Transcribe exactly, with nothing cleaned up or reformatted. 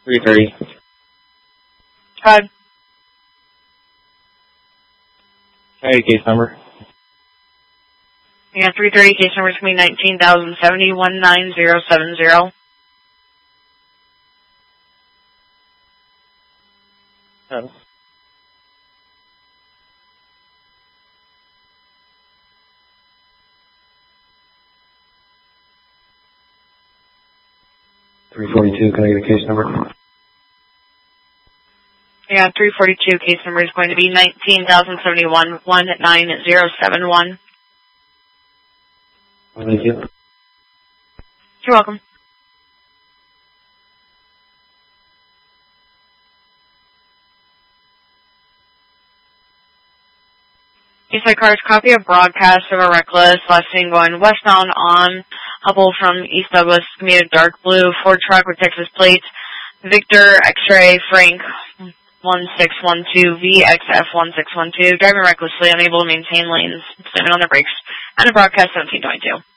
three thirty. Go ahead. Hey, case number. Yeah, three thirty, case number is going to be nineteen thousand seventy, one nine zero seven zero. Oh. three forty-two, can I get a case number? Yeah, three forty-two, case number is going to be nineteen thousand seventy-one, one nine zero seven one. Thank you. You're welcome. Case my cards, copy of broadcast of a reckless last thing going westbound on Hubble from East Douglas, commuted dark blue, Ford truck with Texas plates, Victor X-ray Frank one six one two V X F one six one two, driving recklessly, unable to maintain lanes, slamming on their brakes, and a broadcast seventeen twenty-two.